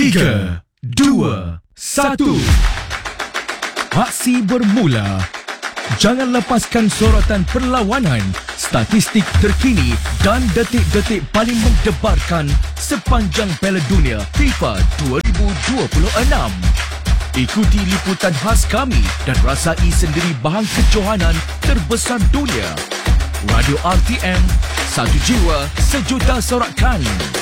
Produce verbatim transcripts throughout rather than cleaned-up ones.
tiga, dua, satu. Aksi bermula. Jangan lepaskan sorotan perlawanan, statistik terkini dan detik-detik paling mendebarkan sepanjang Piala Dunia FIFA dua ribu dua puluh enam. Ikuti liputan khas kami dan rasai sendiri bahang kejohanan terbesar dunia. Radio R T M, satu jiwa, sejuta sorakan.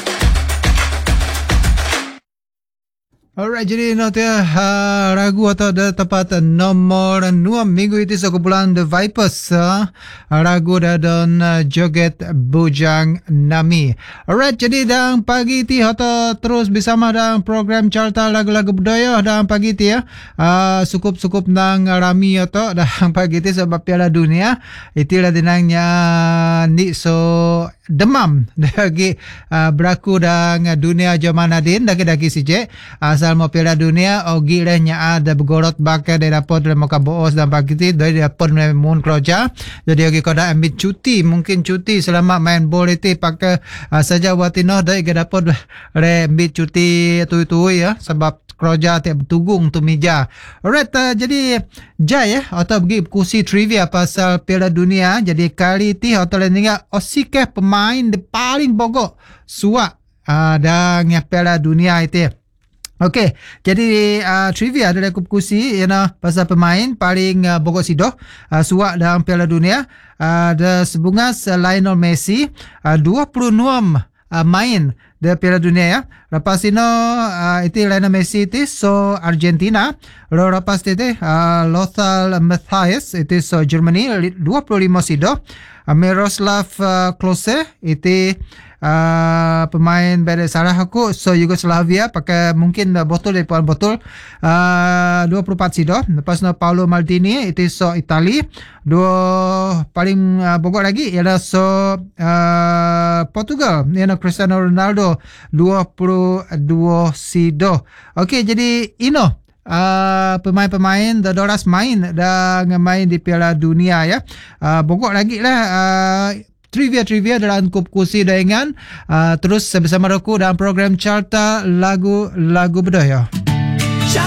Alright, jadi no dia uh, ragu atau ada tempat nomor enam minggu itu sekumpulan The Vipers uh, ragu dan uh, joget bujang nami. Alright, jadi dalam pagi ti atau terus bersama dalam program Carta Lagu-Lagu Budaya dalam pagi ti ya. Uh, sukup-sukup nang rami atau dalam pagi ti sebab Piala Dunia itulah dinangnya ni so demam lagi uh, berlaku dalam dunia zaman adin daki-daki si je asal mau Piala Dunia ogi lehnya ada bergorot bakal dia dapat dalam muka boos dan pagi ti dia dapat mun kerja jadi ogi kau dah ambil cuti mungkin cuti selama main bola itu pakai uh, saja watino dia dapat re ambil cuti tu-tu ya sebab kerja tiap tugung tu meja. Alright, uh, jadi Jai ya atau pergi kursi trivia pasal Piala Dunia. Jadi kali ti atau lain Osike pemain de paling bogok suak uh, dan Piala Dunia itu. Okey, jadi uh, trivia adalah kursi you know, pasal pemain paling uh, bogok sidoh uh, suak dalam Piala Dunia. Uh, ada sebungas uh, Lionel Messi uh, dua puluh enam uh, main di Piala Dunia ya. Lepas itu uh, itu Lionel Messi itu so Argentina. Lalu lepas itu uh, Lothar Matthäus itu so Germany dua puluh lima sido. Uh, Miroslav uh, Klose itu uh, pemain dari salah aku so Yugoslavia pakai mungkin uh, botol dari botol uh, dua puluh empat sido. Lepas itu Paolo Maldini itu so Itali. Dua paling uh, bogor lagi ialah so uh, Portugal ialah Cristiano Ronaldo dua puluh dua sido. Okey, jadi ino uh, pemain-pemain dah doras main dah main di Piala Dunia ya. Uh, bogor lagi lah uh, trivia-trivia dalam kup kursi dengan uh, terus bersama aku dalam program Carta Lagu-Lagu Budaya.